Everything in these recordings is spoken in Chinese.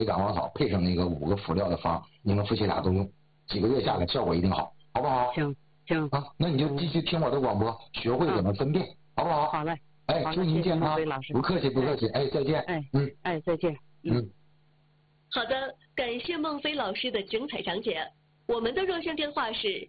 这感冒草配上那个5个辅料的方，你们夫妻俩都用，几个月下来效果一定好，好不好？ 行啊，那你就继续听我的广播，学会怎么分辨，好不好？ 好嘞。 哎，祝您健康，不客气不客气，哎，再见。 再见。 好的，感谢孟非老师的精彩讲解。我们的热线电话是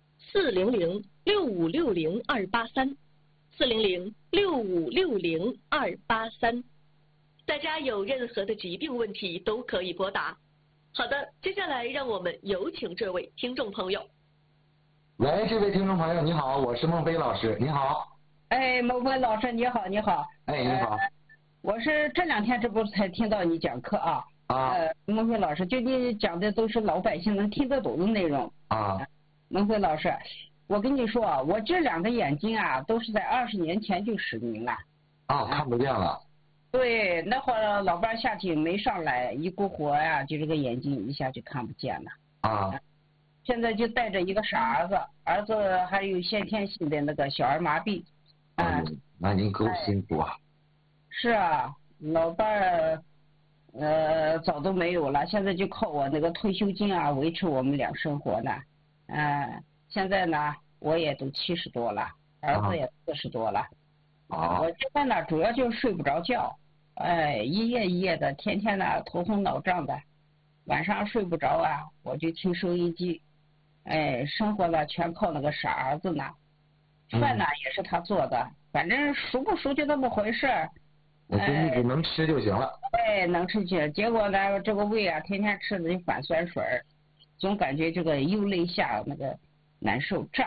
400-6560-283，400-6560-283。大家有任何的疾病问题都可以拨打。好的，接下来让我们有请这位听众朋友。 喂，这位听众朋友，你好，我是孟非老师，你好。 哎，孟非老师，你好，你好。 哎，你好。 我是这2天这不才听到你讲课啊。孟非老师，就你讲的都是老百姓能听得懂的内容。孟非老师，我跟你说啊，我这2个眼睛啊，都是在20年前就失明了。 看不见了。 对，那会儿老伴下去没上来，一股火呀，就这个眼睛一下就看不见了。现在就带着一个傻儿子，儿子还有先天性的那个小儿麻痹。 那您够辛苦啊。 是啊，老伴儿早都没有了，现在就靠我那个退休金啊维持我们俩生活呢。现在呢我也都70多了，儿子也40多了。我现在呢主要就是睡不着觉，一夜一夜的，天天呢头昏脑胀的，晚上睡不着啊，我就听收音机。生活呢全靠那个傻儿子呢，饭呢也是他做的，反正熟不熟就那么回事儿。 我就一直能吃就行了。 能吃去，结果呢这个胃啊天天吃的就反酸水儿，总感觉这个幽肋下那个难受胀。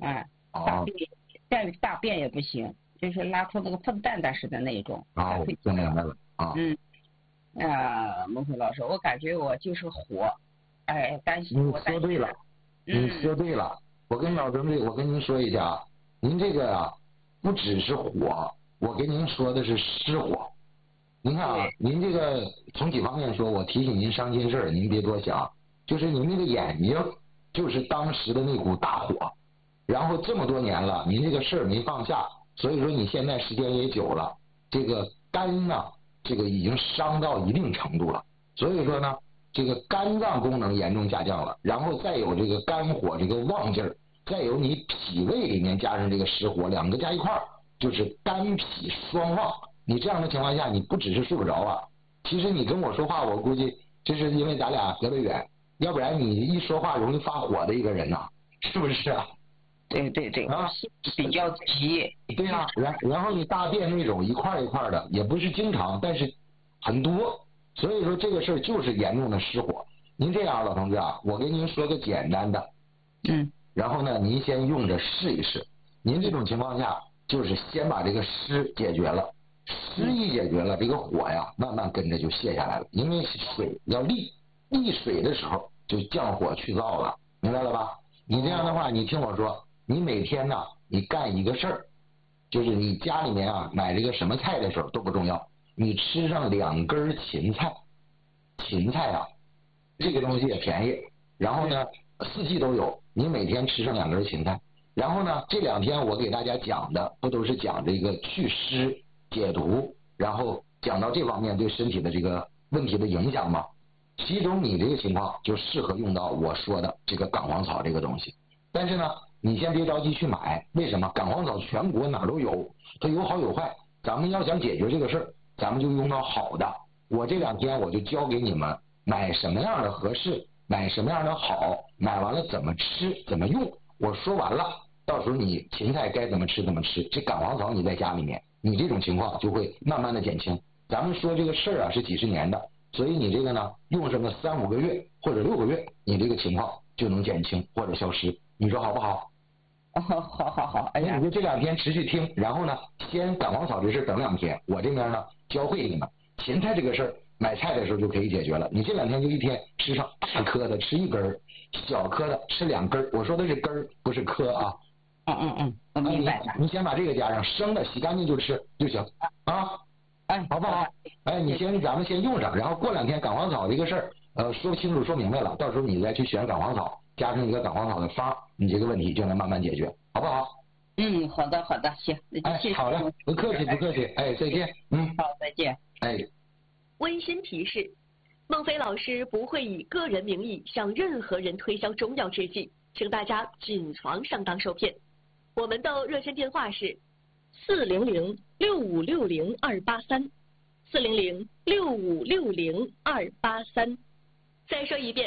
大便也不行，就是拉出那个粪蛋蛋似的那种。 我听明白了。 孟非老师，我感觉我就是火，担心我。 你说对了。你说对了，我跟您说一下啊，您这个啊不只是火，我跟您说的是失火。您看啊，您这个从几方面说，我提醒您伤心事儿，您别多想，就是您那个眼睛就是当时的那股大火，然后这么多年了，您这个事儿没放下，所以说你现在时间也久了，这个肝呢，这个已经伤到一定程度了，所以说呢。这个肝脏功能严重下降了，然后再有这个肝火这个旺劲儿，再有你脾胃里面加上这个湿火，2个加一块儿就是肝脾双旺。你这样的情况下，你不只是睡不着啊，其实你跟我说话，我估计这是因为咱俩隔得远，要不然你一说话容易发火的一个人呐，是不是啊？ 对比较急。 对呀，然后你大便那种一块一块的，也不是经常，但是很多。所以说这个事儿就是严重的失火。您这样，老同志啊，我给您说个简单的，然后呢，您先用着试一试。您这种情况下，就是先把这个湿解决了，湿一解决了，这个火呀，慢慢跟着就泄下来了。因为水要利水的时候，就降火去燥了，明白了吧？你这样的话，你听我说，你每天呢，你干一个事儿，就是你家里面啊买这个什么菜的时候都不重要。你吃上2根芹菜啊，这个东西也便宜，然后呢4季都有，你每天吃上2根芹菜，然后呢这2天我给大家讲的不都是讲这个祛湿解毒，然后讲到这方面对身体的这个问题的影响吗？其中你这个情况就适合用到我说的这个感黄草这个东西，但是呢你先别着急去买，为什么？感黄草全国哪都有，它有好有坏，咱们要想解决这个事儿，咱们就用到好的。我这2天我就教给你们买什么样的合适，买什么样的好，买完了怎么吃怎么用，我说完了，到时候你芹菜该怎么吃怎么吃，这感黄草你在家里面，你这种情况就会慢慢的减轻。咱们说这个事儿啊是几十年的，所以你这个呢用上个3、5个月或者6个月，你这个情况就能减轻或者消失，你说好不好？ 好，哎呀， 你就这2天持续听，然后呢先感黄草这事等2天，我这边呢教会你们芹菜这个事儿，买菜的时候就可以解决了。你这2天就一天吃上大颗的吃1根，小颗的吃2根，我说的是根儿不是颗啊。 我明白了。 你先把这个加上，生的洗干净就吃就行啊。好不好？咱们先用上，然后过2天感黄草这个事儿说清楚说明白了，到时候你再去选感黄草，加上一个感黄草的方，你这个问题就能慢慢解决，好不好？ 好的，行，谢谢。 好的，不客气，再见。 好，再见。 温馨提示： 孟非老师不会以个人名义向任何人推销中药制剂，请大家谨防上当受骗。我们的热线电话是400-6560-283，400-6560-283。再说一遍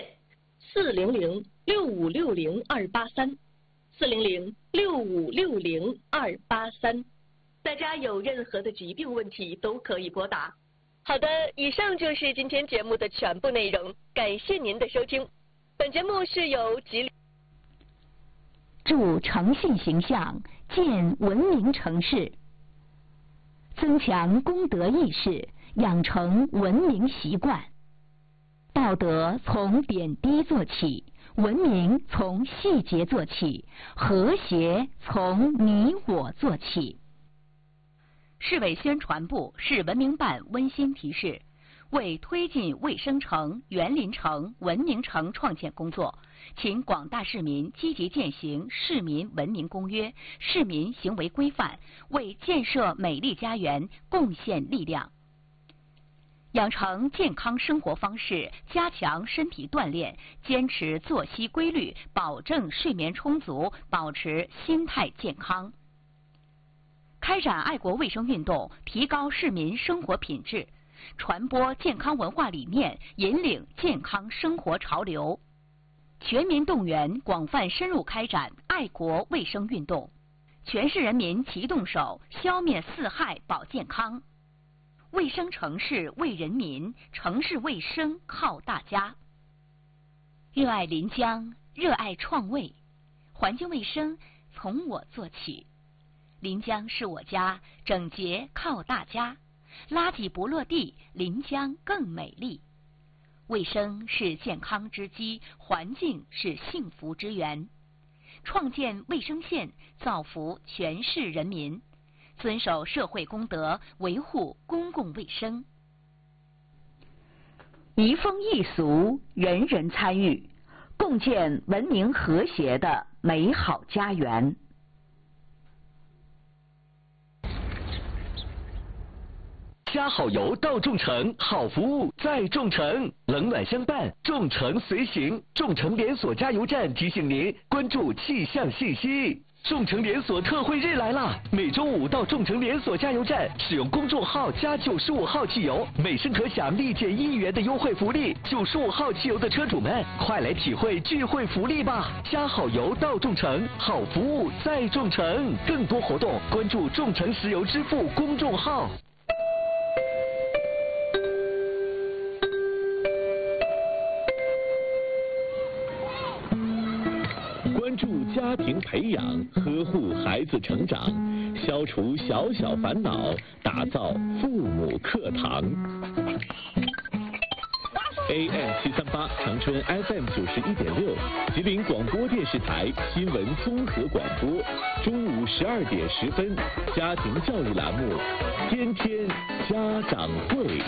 ，400-6560-283，400-6560-283。大家有任何的疾病问题都可以拨打。好的，以上就是今天节目的全部内容，感谢您的收听。本节目是由吉林助诚信形象，建文明城市，增强公德意识，养成文明习惯。道德从点滴做起，文明从细节做起，和谐从你我做起。市委宣传部、市文明办温馨提示：为推进卫生城、园林城、文明城创建工作，请广大市民积极践行《市民文明公约》、市民行为规范，为建设美丽家园贡献力量。养成健康生活方式，加强身体锻炼，坚持作息规律，保证睡眠充足，保持心态健康。开展爱国卫生运动，提高市民生活品质，传播健康文化理念，引领健康生活潮流。全民动员，广泛深入开展爱国卫生运动，全市人民齐动手，消灭四害保健康。卫生城市为人民，城市卫生靠大家。热爱临江，热爱创卫，环境卫生从我做起。临江是我家，整洁靠大家，垃圾不落地，临江更美丽。卫生是健康之基，环境是幸福之源。创建卫生县，造福全市人民，遵守社会公德，维护公共卫生。移风易俗，人人参与，共建文明和谐的美好家园。 加好油到众诚，好服务在众诚，冷暖相伴，众诚随行。众诚连锁加油站提醒您关注气象信息。众诚连锁特惠日来啦！每周五到众诚连锁加油站使用公众号加95号汽油，每升可享立减1元的优惠福利。95号汽油的车主们，快来体会聚会福利吧！加好油到众诚，好服务在众诚。更多活动关注众诚石油支付公众号。关注家庭培养，呵护孩子成长，消除小小烦恼，打造父母课堂。AM738长春 FM 91.6，吉林广播电视台新闻综合广播，中午12点10分，家庭教育栏目，天天家长会。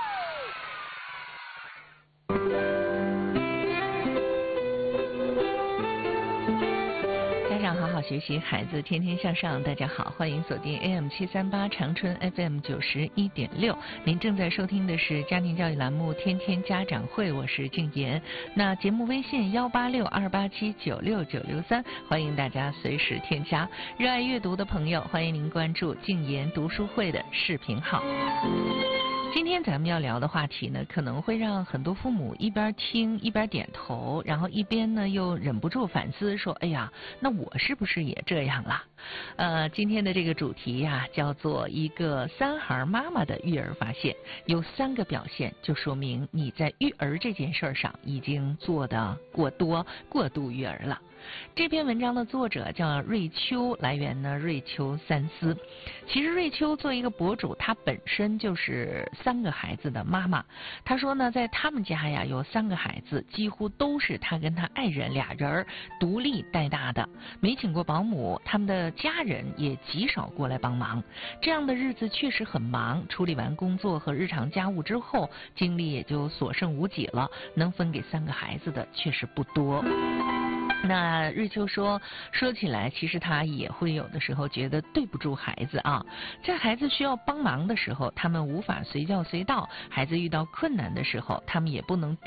好好学习，孩子天天向上。大家好，欢迎锁定 AM738长春 FM 91.6。您正在收听的是家庭教育栏目《天天家长会》，我是静言。那节目微信186-287-96963，欢迎大家随时添加。热爱阅读的朋友，欢迎您关注静言读书会的视频号。今天咱们要聊的话题呢，可能会让很多父母一边听一边点头，然后一边呢又忍不住反思说，哎呀，那我是不是也这样了？今天的这个主题呀，叫做一个3孩妈妈的育儿发现，有3个表现就说明你在育儿这件事上已经做得过多，过度育儿了。这篇文章的作者叫瑞秋，来源呢瑞秋三思。其实瑞秋作为一个博主，她本身就是3个孩子的妈妈。她说呢，在他们家呀有3个孩子，几乎都是她跟她爱人俩人独立带大的，没请过保姆，他们的家人也极少过来帮忙。这样的日子确实很忙，处理完工作和日常家务之后，精力也就所剩无几了，能分给3个孩子的确实不多。 那瑞秋说起来，其实他也会有的时候觉得对不住孩子啊，在孩子需要帮忙的时候，他们无法随叫随到；孩子遇到困难的时候，他们也不能